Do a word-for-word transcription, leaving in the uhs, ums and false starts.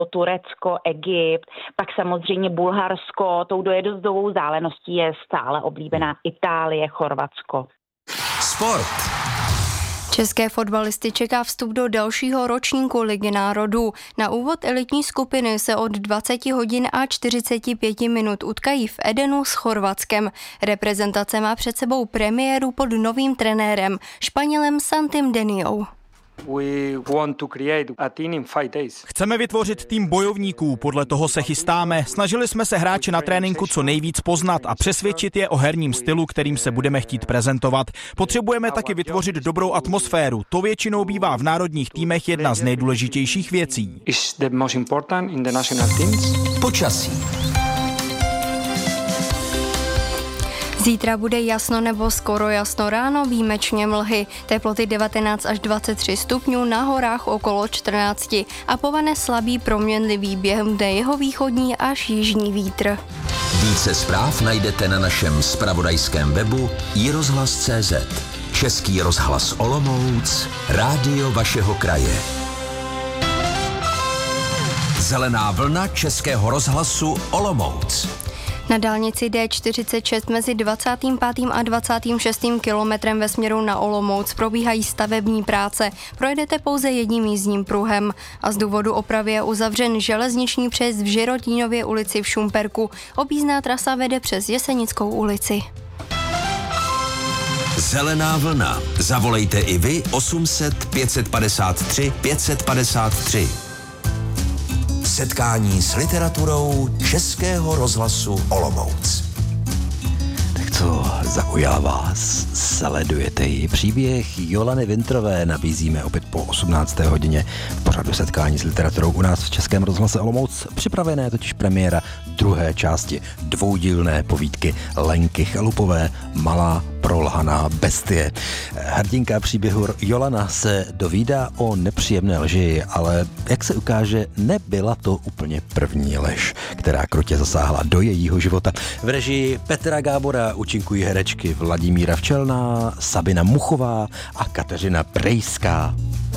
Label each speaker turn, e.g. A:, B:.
A: Turecko, Egypt, pak samozřejmě Bulharsko, tou dojezdovou vzdáleností je stále oblíbená Itálie, Chorvatsko.
B: Sport.
C: České fotbalisty čeká vstup do dalšího ročníku Ligy národů. Na úvod elitní skupiny se od dvacet hodin a čtyřicet pět minut utkají v Edenu s Chorvatskem. Reprezentace má před sebou premiéru pod novým trenérem, Španělem Santem Deniou.
D: Chceme vytvořit tým bojovníků, podle toho se chystáme. Snažili jsme se hráče na tréninku co nejvíc poznat a přesvědčit je o herním stylu, kterým se budeme chtít prezentovat. Potřebujeme taky vytvořit dobrou atmosféru. To většinou bývá v národních týmech jedna z nejdůležitějších věcí.
B: Počasí.
C: Zítra bude jasno nebo skoro jasno, ráno výjimečně mlhy. Teploty devatenáct až dvacet tři stupňů, na horách okolo čtrnáct a povane slabý proměnlivý během dne jihovýchodní až jižní vítr.
B: Více zpráv najdete na našem zpravodajském webu i rozhlas tečka cé zet. Český rozhlas Olomouc, rádio vašeho kraje. Zelená vlna Českého rozhlasu Olomouc.
C: Na dálnici D čtyřicet šest mezi dvacátým pátým a dvacátým šestým kilometrem ve směru na Olomouc probíhají stavební práce. Projedete pouze jedním jízdním pruhem a z důvodu opravy je uzavřen železniční přejezd v Žirotínově ulici v Šumperku. Objízdná trasa vede přes Jesenickou ulici.
B: Zelená vlna. Zavolejte i vy osm set pět padesát tři pět padesát tři. Setkání s literaturou Českého rozhlasu Olomouc.
E: Tak co zaujala vás? Sledujete ji. Příběh Jolany Wintrové nabízíme opět po osmnácté hodině v pořadu Setkání s literaturou u nás v Českém rozhlase Olomouc. Připravené totiž premiéra druhé části dvoudílné povídky Lenky Chalupové Malá prolhaná bestie. Hrdinka příběhu Jolana se dovídá o nepříjemné lži, ale jak se ukáže, nebyla to úplně první lež, která krutě zasáhla do jejího života. V režii Petra Gábora účinkují herečky Vladimíra Včelná, Sabina Muchová a Kateřina Prejská.